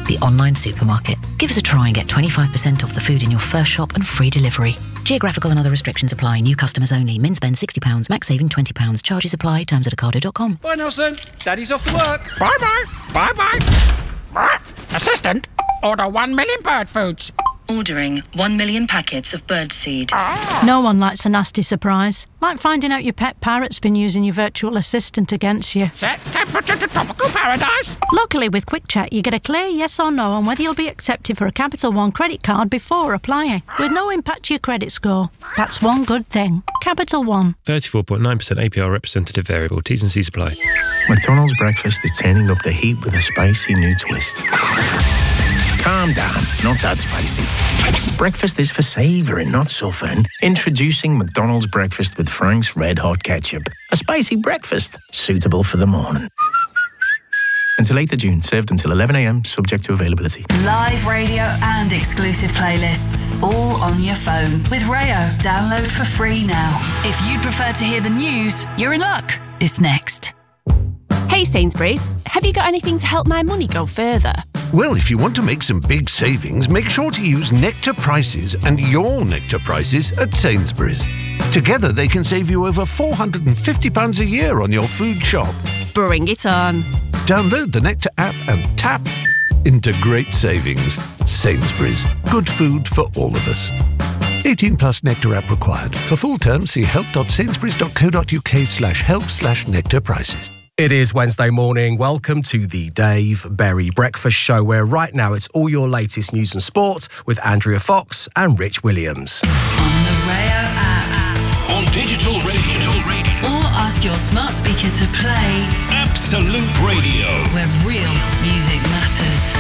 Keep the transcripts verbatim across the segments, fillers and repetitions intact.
the online supermarket. Give us a try and get twenty-five percent off the food in your first shop and free delivery. Geographical and other restrictions apply. New customers only. Min spend sixty pounds, max saving twenty pounds. Charges apply. Terms at ocado dot com. Bye, Nelson. Daddy's off to work. Bye-bye. Bye-bye. Assistant, order one million bird foods. Ordering one million packets of birdseed. Ah. No one likes a nasty surprise. Like finding out your pet parrot's been using your virtual assistant against you. Set temperature to tropical paradise. Luckily, with Quick Check, you get a clear yes or no on whether you'll be accepted for a Capital One credit card before applying, with no impact to your credit score. That's one good thing. Capital One. thirty-four point nine percent A P R representative variable. T's and C's apply. McDonald's breakfast is turning up the heat with a spicy new twist. Calm down, not that spicy. Breakfast is for savouring, not suffering. Introducing McDonald's breakfast with Frank's Red Hot Ketchup. A spicy breakfast, suitable for the morning. Until eighth of June, served until eleven a m, subject to availability. Live radio and exclusive playlists, all on your phone. With Rayo, download for free now. If you'd prefer to hear the news, you're in luck. It's next. Hey Sainsbury's, have you got anything to help my money go further? Well, if you want to make some big savings, make sure to use Nectar Prices and your Nectar Prices at Sainsbury's. Together, they can save you over four hundred and fifty pounds a year on your food shop. Bring it on. Download the Nectar app and tap into great savings. Sainsbury's. Good food for all of us. eighteen plus Nectar app required. For full terms, see help.sainsbury's.co.uk slash help slash Nectar Prices. It is Wednesday morning. Welcome to the Dave Berry Breakfast Show, where right now it's all your latest news and sport with Andrea Fox and Rich Williams. On the Rayo app. On digital radio. Or ask your smart speaker to play Absolute Radio, where real music matters.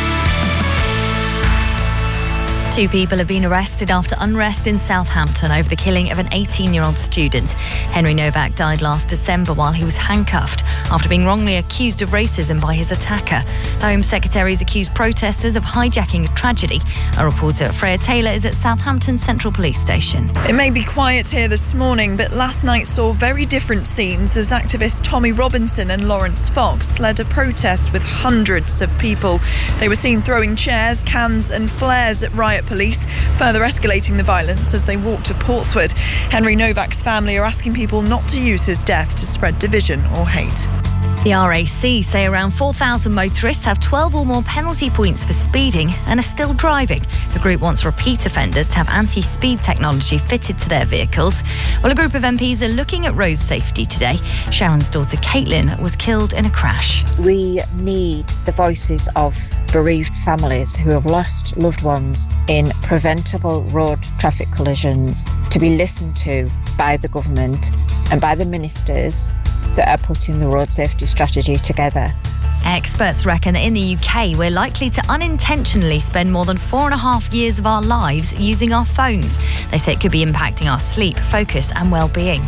Two people have been arrested after unrest in Southampton over the killing of an eighteen-year-old student. Henry Novak died last December while he was handcuffed after being wrongly accused of racism by his attacker. The Home Secretary's accused protesters of hijacking a tragedy. A reporter, Freya Taylor, is at Southampton Central Police Station. It may be quiet here this morning, but last night saw very different scenes as activists Tommy Robinson and Lawrence Fox led a protest with hundreds of people. They were seen throwing chairs, cans and flares at riot police, further escalating the violence as they walked to Portswood. Henry Novak's family are asking people not to use his death to spread division or hate. The R A C say around four thousand motorists have twelve or more penalty points for speeding and are still driving. The group wants repeat offenders to have anti-speed technology fitted to their vehicles. Well, a group of M Ps are looking at road safety today. Sharon's daughter Caitlin was killed in a crash. We need the voices of bereaved families who have lost loved ones in preventable road traffic collisions to be listened to by the government and by the ministers that are putting the road safety strategy together. Experts reckon that in the U K we're likely to unintentionally spend more than four and a half years of our lives using our phones. They say it could be impacting our sleep, focus and well-being.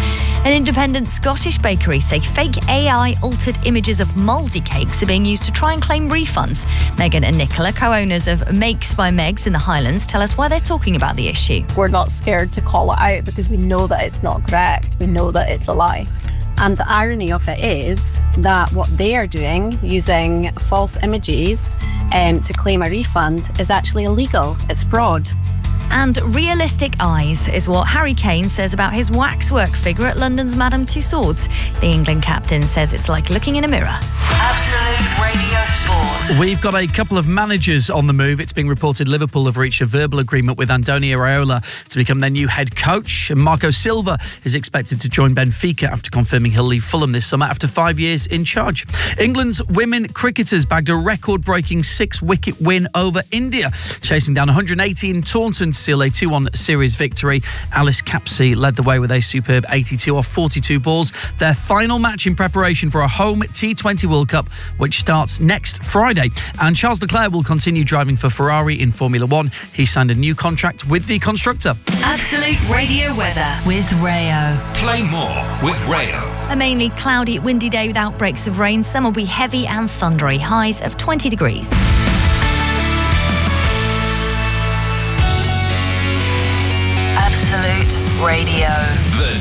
An independent Scottish bakery say fake A I-altered images of mouldy cakes are being used to try and claim refunds. Megan and Nicola, co-owners of Makes by Megs in the Highlands, tell us why they're talking about the issue. We're not scared to call it out because we know that it's not correct. We know that it's a lie. And the irony of it is that what they are doing, using false images um, to claim a refund, is actually illegal. It's fraud. And realistic eyes is what Harry Kane says about his waxwork figure at London's Madame Tussauds. The England captain says it's like looking in a mirror. Absolute Radio Sport. We've got a couple of managers on the move. It's being reported Liverpool have reached a verbal agreement with Antonio Raiola to become their new head coach. And Marco Silva is expected to join Benfica after confirming he'll leave Fulham this summer after five years in charge. England's women cricketers bagged a record-breaking six-wicket win over India, chasing down one hundred eighty in Taunton to seal a two one series victory. Alice Capsey led the way with a superb eighty-two off forty-two balls. Their final match in preparation for a home T twenty World Cup, which starts next Friday. And Charles Leclerc will continue driving for Ferrari in Formula One. He signed a new contract with the constructor. Absolute Radio weather with Rayo. Play more with Rayo. A mainly cloudy, windy day with outbreaks of rain. Some will be heavy and thundery. Highs of twenty degrees. Absolute Radio. The